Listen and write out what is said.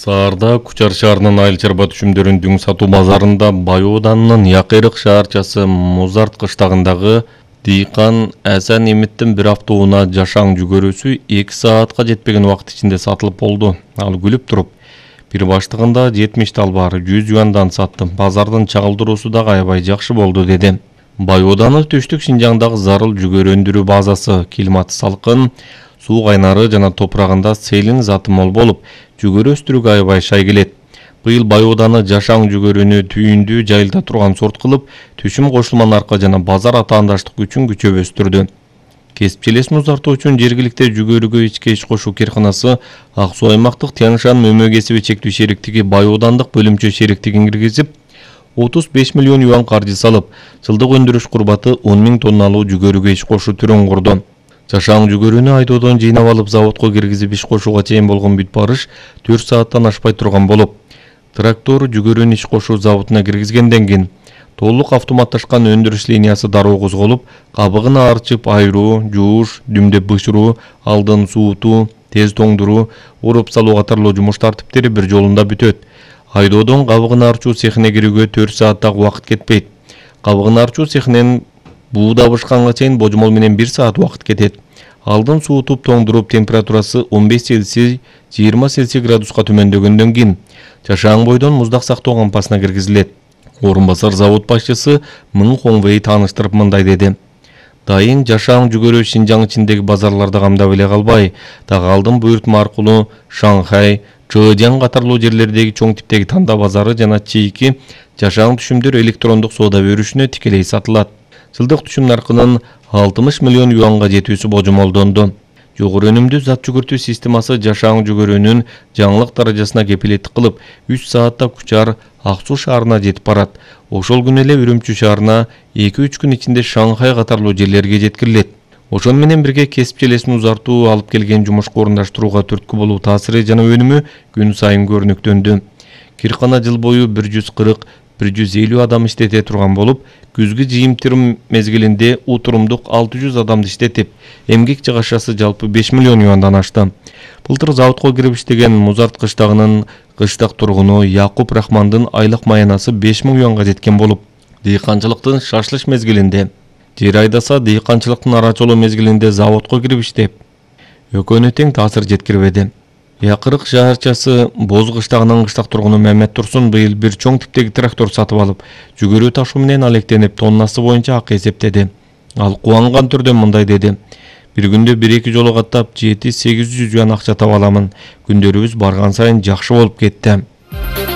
Саарда Кучар шаарынын айыл чарба түшүмдөрүн сатуу базарында Бай Ооданынын Якырык шаарчасы Музарт кыштагындагы дыйкан Асан Эмиттин бир автоунаа жашаң жүгөрүсү 2 саатка жетпеген убакыт ичинде сатылып болду. Ал күлүп туруп, бир баштыгында 70 талбар 100 юандан саттым. Базардын чагылдыруусу да аябай жакшы болду деди. Бай Ооданы Түштүк Шинжаңдагы зарыл жүгөрү өндүрүү базасы, климаты салкын, суу кайнары жана топурагында селин заты мол болуп, жүгөрү өстүрүүгө аябай шай келет. Быйыл Бай Ооданы жашаң жүгөрүнү түйүндүү жайылда турган сорт кылып, түшүм кошулма наркы жана базар атаандаштык үчүн күчөп өстүрдү. Кесипчилесин узартуу үчүн жергиликте жүгөрүгө ичке иш кошуу карканасы Ак Суу аймактык Тянь-Шань мөмө кесиби чектүү шериктиги Бай Оодандык бөлүмчө шериктигин киргизип, 35 миллион юан каржы салып, жылдык өндүрүш курбаты 10 000 тонналуу жүгөрүгө иш кошуу түрүн курду. Жашаң жүгөрүнү айдоодон жыйнап алып заводко киргизип иш кошууга чейин болгон бүт барыш 4 сааттан ашпай турган болуп, трактор жүгөрүнү иш кошуу заводуна киргизгенден кийин толук автоматташкан өндүрүш линиясы дароо козголуп, кабыгын аарчып айыруу, жууш, дүмдөп бышыруу, алдын суутуу, тез тоңдуруу, уруп салуу катарлуу жумуш тартиптери бир жолунда бүтөт. Айдоодон кабыгын аарчуу цехине кирүүгө 4 сааттак убакыт кетпейт. Кабыгын аарчуу цехинен буудап бышканга чейин божомол менен 1 саат убакыт кетет. Алдын суутуп тоңдуруп температурасы 15 Цельсий 20 Цельсий градуска төмөндөгөндөн кийин жашаң бойдон муздак сактоо кампасына киргизилет. Орун басар завод башчысы Мын Хоңвей тааныштырып мындай деди. Дайын жашаң жүгөрү Шинжаң ичиндеги базарларда камдап эле калбай, дагы алдын буйртма аркылуу Шанхай, Чжэцзян катарлуу жерлердеги чоң типтеги танда базары жана чийки жашаң түшүмдөр электрондук соода берүүшүнө тикелей сатылат. Жылдык түшүм наркынын 60 миллион юанга жетүүсү божомолдонду. Жогору өнүмдүү зат жүгүртүү системасы жашаң жүгөрүнүн жаңылык даражасына кепилеттик кылып, 3 саатта Кучар Ак Суу шаарына жетип барат. Ошол күнү эле Үрүмчү шаарына 2-3 күн ичинде Шанхай катарлуу жерлерге жеткирилет. Ошону менен бирге кесипчилесин узартуу алып келген жумушка орундаштырууга түрткү болуу таасири жана өнүмү күн сайын көрүнүктөндү. Киркана жыл бою 140-150 адам иштете турган болуп, күзгү жыйынтырым мезгилинде утурумдук 600 адамды иштетип, эмгек жыгашасы жалпы 5 миллион юандан ашты. Былтыр заводко кирип иштеген Музарт кыштагынын кыштак тургуну Якуп Рахмандын айлык маянасы 5 000 юанга жеткен болуп, дыйканчылыктын шашлыш мезгилинде, жер айдаса дыйканчылыктын арачолуу мезгилинде заводко кирип иштеп, экөөнө тең таасир жеткирбеди. Якырык шаарчасы Боз кыштагынын кыштак тургуну Мамет Турсун быйыл бир чоң типтеги трактор сатып алып, жүгөрү ташуу менен алектенип, тоннасы боюнча акы эсептеди. Ал кубанган түрдө мындай деди. Бир күндө 1-2 жолу каттап 700-800 юан акча таба аламын. Күндөрүбүз барган сайын жакшы болуп кетти.